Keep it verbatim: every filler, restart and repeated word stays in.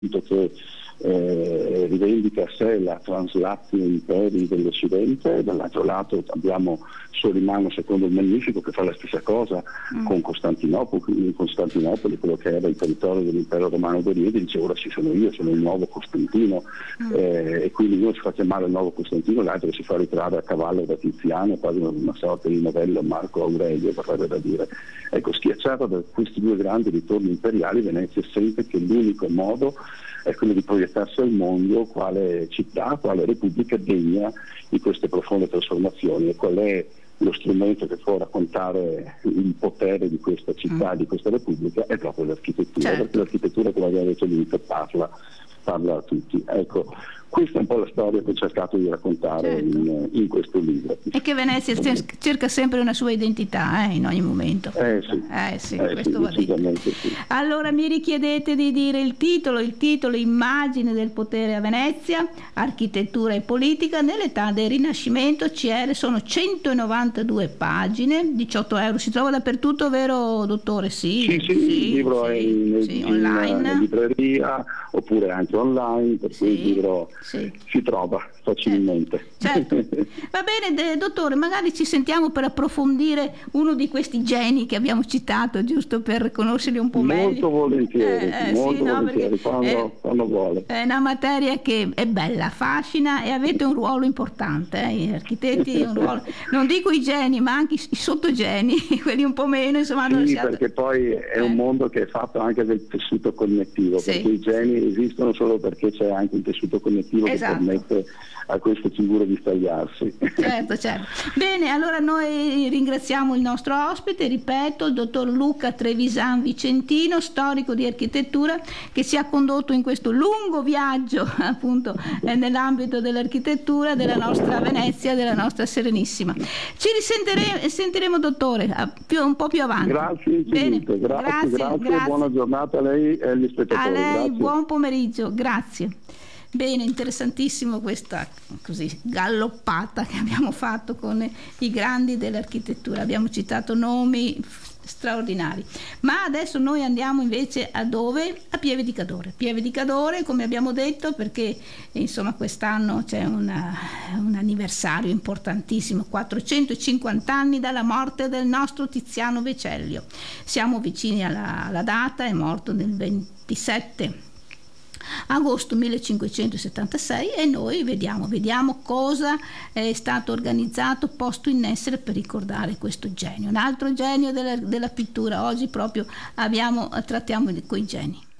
che eh, rivendica a sé la translatio imperi dell'Occidente, e dall'altro lato abbiamo Solimano secondo il Magnifico che fa la stessa cosa mm. con Costantinopoli, in Costantinopoli, quello che era il territorio dell'impero romano d'Oriente, dice ora ci sono io, sono il nuovo Costantino, mm. eh, e quindi uno si fa chiamare il nuovo Costantino, l'altro si fa ritrarre a cavallo da Tiziano, quasi una sorta di novello Marco Aurelio, vorrebbe da dire. Ecco, schiacciata da questi due grandi ritorni imperiali, Venezia sente che l'unico modo è quello di proiettarsi al mondo quale città, quale repubblica degna di queste profonde trasformazioni. E qual è lo strumento che può raccontare il potere di questa città, mm. di questa repubblica? È proprio l'architettura, certo. Perché l'architettura, come abbiamo detto all'inizio, parla, parla a tutti. Ecco, questa è un po' la storia che ho cercato di raccontare certo. in, in questo libro. E che Venezia cerca sempre una sua identità eh, in ogni momento. Eh sì, eh, sì, eh, questo sì, va detto. Sì. Allora mi richiedete di dire il titolo, il titolo Immagine del potere a Venezia, architettura e politica nell'età del Rinascimento, C R, sono centonovantadue pagine, diciotto euro, si trova dappertutto, vero dottore? Sì, sì, sì, sì il libro sì, è in, sì, in, online. in libreria oppure anche online, per cui sì. il libro sì. si trova facilmente. Certo. Va bene, de, dottore, magari ci sentiamo per approfondire uno di questi geni che abbiamo citato, giusto per conoscerli un po' molto meglio. Molto volentieri, eh, eh, molto sì, no, volentieri, quando, è, quando vuole. È una materia che è bella, affascina e avete un ruolo importante, eh, gli architetti, un ruolo, non dico i geni, ma anche i sottogeni, quelli un po' meno, insomma. Sì, non siate... perché poi è eh. un mondo che è fatto anche del tessuto cognitivo, sì, perché i geni sì. esistono solo perché c'è anche un tessuto cognitivo esatto. che permette a queste figure di stagliarsi. Certo, certo. Bene, allora noi ringraziamo il nostro ospite, ripeto, il dottor Luca Trevisan Vicentino, storico di architettura, che ci ha condotto in questo lungo viaggio appunto eh, nell'ambito dell'architettura della nostra Venezia, della nostra Serenissima. Ci risentiremo, sentiremo dottore più, un po' più avanti. Grazie infinito, grazie, grazie, grazie, grazie. Buona giornata a lei e agli spettatori. A lei, grazie. Buon pomeriggio, grazie. Bene, interessantissimo questa così galloppata che abbiamo fatto con i grandi dell'architettura, abbiamo citato nomi straordinari, ma adesso noi andiamo invece a dove? A Pieve di Cadore. Pieve di Cadore, come abbiamo detto, perché insomma quest'anno c'è una, un anniversario importantissimo, quattrocentocinquanta anni dalla morte del nostro Tiziano Vecellio. Siamo vicini alla, alla data, è morto nel ventisette agosto millecinquecentosettantasei e noi vediamo, vediamo cosa è stato organizzato, posto in essere per ricordare questo genio, un altro genio della, della pittura. Oggi proprio abbiamo, trattiamo con i geni.